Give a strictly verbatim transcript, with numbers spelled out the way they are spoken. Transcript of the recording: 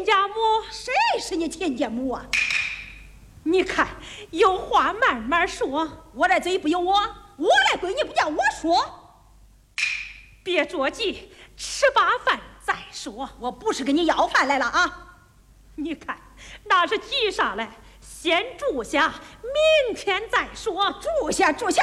亲家母。 谁是你亲家母啊？ 你看，有话慢慢说。 我的嘴不由我，我的闺女不叫我说。 别着急，吃罢饭再说。 我不是跟你要饭来了啊！ 你看，那是急啥嘞？先住下，明天再说。 住下，住下。